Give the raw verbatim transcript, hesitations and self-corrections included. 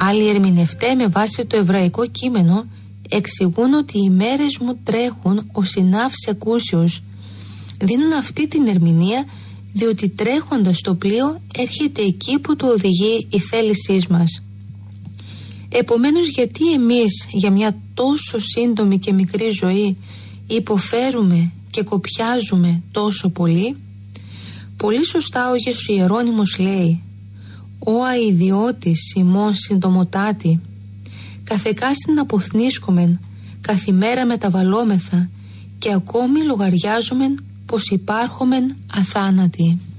Άλλοι ερμηνευτέ με βάση το εβραϊκό κείμενο εξηγούν ότι οι μέρες μου τρέχουν ο συνάφς εκούσιος. Δίνουν αυτή την ερμηνεία διότι τρέχοντας το πλοίο έρχεται εκεί που το οδηγεί η θέλησή μας. Επομένως, γιατί εμείς για μια τόσο σύντομη και μικρή ζωή υποφέρουμε και κοπιάζουμε τόσο πολύ? Πολύ σωστά ο Αγίος Ιερώνυμος λέει: «Ο αηδιώτης ημών συντομοτάτη, καθεκάστην αποθνίσκομεν, καθημέρα μεταβαλλόμεθα και ακόμη λογαριάζομεν πως υπάρχομεν αθάνατοι».